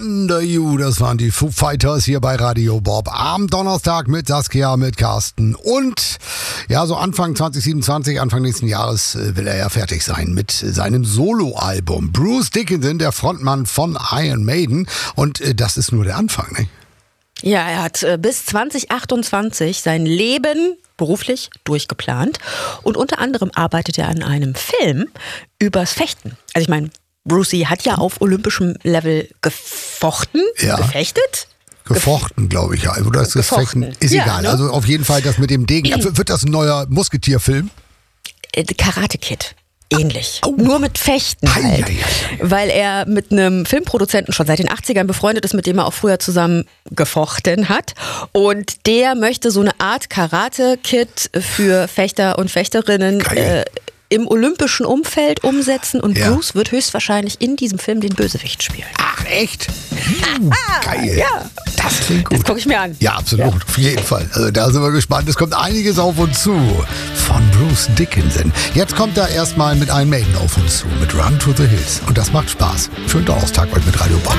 Under You, das waren die Foo Fighters hier bei Radio Bob. Am Donnerstag mit Saskia, mit Carsten und ja, so Anfang 2027, Anfang nächsten Jahres will er ja fertig sein mit seinem Soloalbum. Bruce Dickinson, der Frontmann von Iron Maiden, und das ist nur der Anfang, ne? Ja, er hat bis 2028 sein Leben beruflich durchgeplant und unter anderem arbeitet er an einem Film übers Fechten. Also ich meine, Brucey hat ja auf olympischem Level gefechtet. Gefochten, glaube ich, ja. Oder ist Gefechten. Ist Ja, egal. ne? Also auf jeden Fall das mit dem Degen. Wird das ein neuer Musketierfilm? Karate Kid. Ähnlich. Au. Nur mit Fechten halt. Ei. Weil er mit einem Filmproduzenten schon seit den 80ern befreundet ist, mit dem er auch früher zusammen gefochten hat. Und der möchte so eine Art Karate Kid für Fechter und Fechterinnen im olympischen Umfeld umsetzen. Und Bruce wird höchstwahrscheinlich in diesem Film den Bösewicht spielen. Ach, echt? Geil. Ja. Das klingt gut. Das gucke ich mir an. Ja, absolut. Ja. Auf jeden Fall. Also da sind wir gespannt. Es kommt einiges auf uns zu von Bruce Dickinson. Jetzt kommt er erstmal mit Iron Maiden auf uns zu, mit Run to the Hills. Und das macht Spaß. Schönen Donnerstag euch mit Radio Bob.